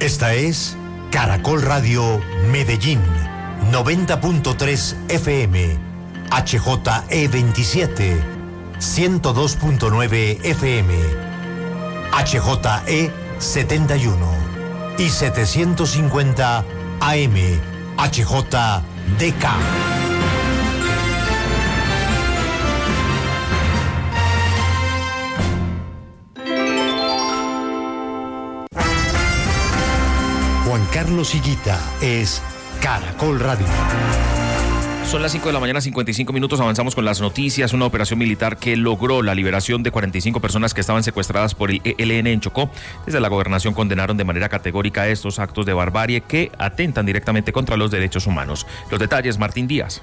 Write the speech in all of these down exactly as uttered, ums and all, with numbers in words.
Esta es Caracol Radio Medellín, noventa punto tres F M, H J E veintisiete, ciento dos punto nueve F M, H J E setenta y uno y setecientos cincuenta A M, H J D K. Juan Carlos Higuita es Caracol Radio. Son las cinco de la mañana, cincuenta y cinco minutos, avanzamos con las noticias. Una operación militar que logró la liberación de cuarenta y cinco personas que estaban secuestradas por el E L N en Chocó. Desde la gobernación condenaron de manera categórica estos actos de barbarie que atentan directamente contra los derechos humanos. Los detalles, Martín Díaz.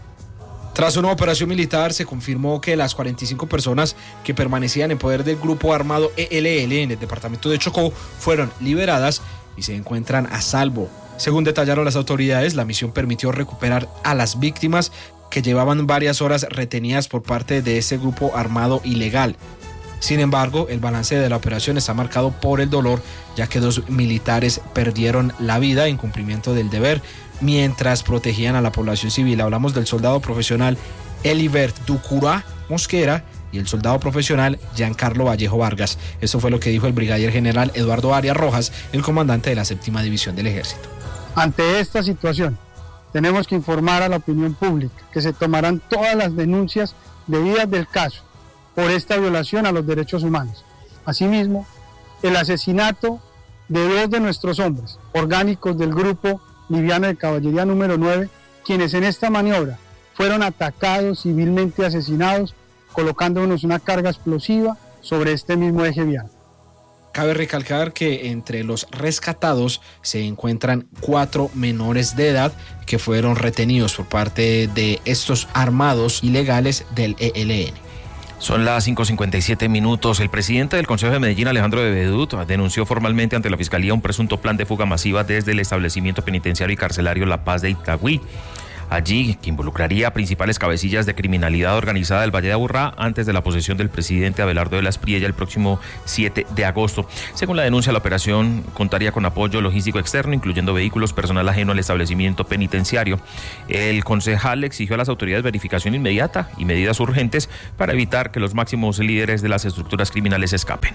Tras una operación militar se confirmó que las cuarenta y cinco personas que permanecían en poder del grupo armado E L N en el departamento de Chocó fueron liberadas y se encuentran a salvo. Según detallaron las autoridades, la misión permitió recuperar a las víctimas que llevaban varias horas retenidas por parte de ese grupo armado ilegal. Sin embargo, el balance de la operación está marcado por el dolor, ya que dos militares perdieron la vida en cumplimiento del deber mientras protegían a la población civil. Hablamos del soldado profesional Elibert Ducurá Mosquera y el soldado profesional Giancarlo Vallejo Vargas. Eso fue lo que dijo el brigadier general Eduardo Arias Rojas, el comandante de la séptima división del ejército. Ante esta situación, tenemos que informar a la opinión pública que se tomarán todas las denuncias debidas del caso por esta violación a los derechos humanos. Asimismo, el asesinato de dos de nuestros hombres orgánicos del grupo liviano de caballería número nueve, quienes en esta maniobra fueron atacados, civilmente asesinados, colocándonos una carga explosiva sobre este mismo eje vial. Cabe recalcar que entre los rescatados se encuentran cuatro menores de edad que fueron retenidos por parte de estos armados ilegales del E L N. Son las cinco cincuenta y siete minutos. El presidente del Consejo de Medellín, Alejandro de Bedut, denunció formalmente ante la Fiscalía un presunto plan de fuga masiva desde el establecimiento penitenciario y carcelario La Paz de Itagüí. Allí, que involucraría a principales cabecillas de criminalidad organizada del Valle de Aburrá antes de la posesión del presidente Abelardo de la Espriella el próximo siete de agosto. Según la denuncia, la operación contaría con apoyo logístico externo, incluyendo vehículos, personal ajeno al establecimiento penitenciario. El concejal exigió a las autoridades verificación inmediata y medidas urgentes para evitar que los máximos líderes de las estructuras criminales escapen.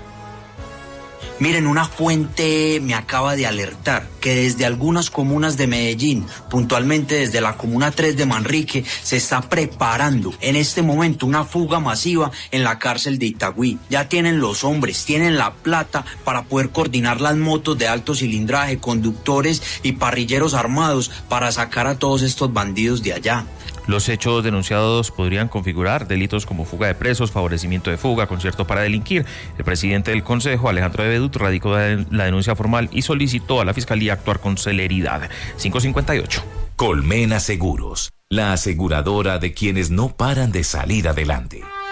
Miren, una fuente me acaba de alertar que desde algunas comunas de Medellín, puntualmente desde la comuna tres de Manrique, se está preparando en este momento una fuga masiva en la cárcel de Itagüí. Ya tienen los hombres, tienen la plata para poder coordinar las motos de alto cilindraje, conductores y parrilleros armados para sacar a todos estos bandidos de allá. Los hechos denunciados podrían configurar delitos como fuga de presos, favorecimiento de fuga, concierto para delinquir. El presidente del Consejo, Alejandro de Bedut, radicó la denuncia formal y solicitó a la Fiscalía actuar con celeridad. cinco cincuenta y ocho. Colmena Seguros, la aseguradora de quienes no paran de salir adelante.